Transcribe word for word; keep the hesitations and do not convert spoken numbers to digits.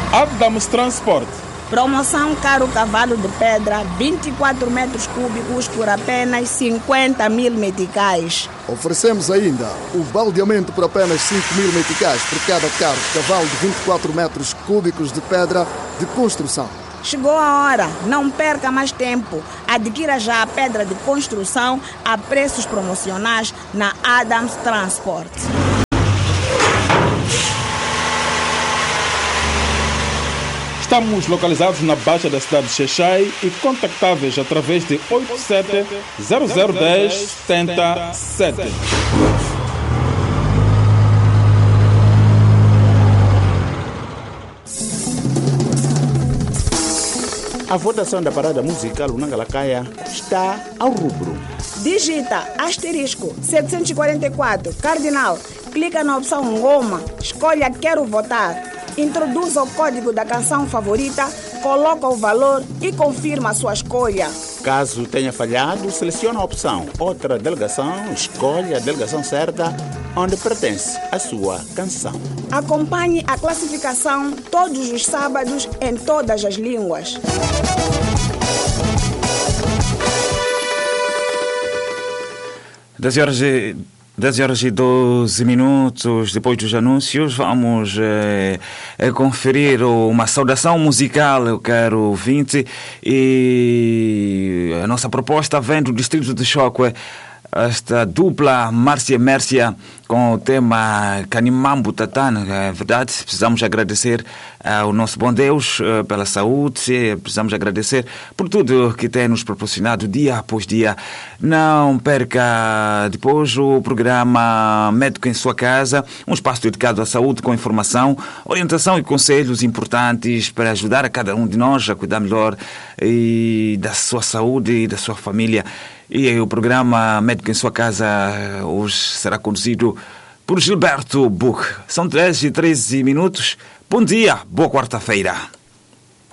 Adams Transport. Promoção Caro Cavalo de Pedra, vinte e quatro metros cúbicos por apenas cinquenta mil meticais. Oferecemos ainda o baldeamento por apenas cinco mil meticais por cada carro cavalo de vinte e quatro metros cúbicos de pedra de construção. Chegou a hora, não perca mais tempo. Adquira já a pedra de construção a preços promocionais na Adams Transport. Estamos localizados na Baixa da cidade de Xai e contactáveis através de oito sete zero zero um zero sete sete. A votação da parada musical Unangalakaya está ao rubro. Digita asterisco setecentos e quarenta e quatro, cardinal, clica na opção Ngoma, escolha Quero Votar, introduza o código da canção favorita, coloca o valor e confirma a sua escolha. Caso tenha falhado, selecione a opção Outra Delegação, escolha a delegação certa onde pertence a sua canção. Acompanhe a classificação todos os sábados em todas as línguas. dez horas e... dez horas e doze minutos depois dos anúncios, vamos eh, conferir uma saudação musical, eu quero ouvinte, e a nossa proposta vem do distrito de Choque, esta dupla Márcia Mércia com o tema Canimambo Tatana. É verdade, precisamos agradecer ao nosso bom Deus pela saúde, precisamos agradecer por tudo que tem nos proporcionado dia após dia. Não perca depois o programa Médico em Sua Casa, um espaço dedicado à saúde com informação, orientação e conselhos importantes para ajudar a cada um de nós a cuidar melhor e da sua saúde e da sua família. E o programa Médico em Sua Casa hoje será conduzido por Gilberto Buch. São treze e treze minutos. Bom dia, boa quarta-feira.